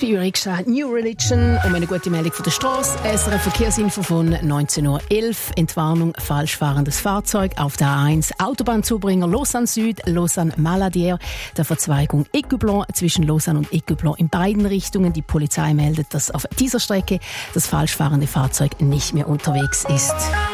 bei Eureka New Religion um eine gute Meldung von der Straße. SRF Verkehrsinfo von 19.11 Uhr. Entwarnung, falsch fahrendes Fahrzeug auf der A1. Autobahnzubringer Lausanne Süd, Lausanne Maladier. Der Verzweigung Écublon zwischen Lausanne und Écublon in beiden Richtungen. Die Polizei meldet, dass auf dieser Strecke das falsch fahrende Fahrzeug nicht mehr unterwegs ist.